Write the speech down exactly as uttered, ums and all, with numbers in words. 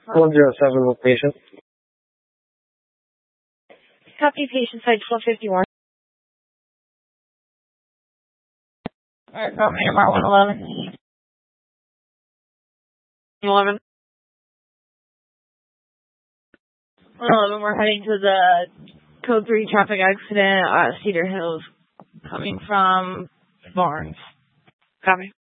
one zero seven location. Copy, patient side twelve fifty-one. Alright, copy, Mark one eleven. eleven. one eleven, we're heading to the code three traffic accident at Cedar Hills, coming from Barnes. Copy.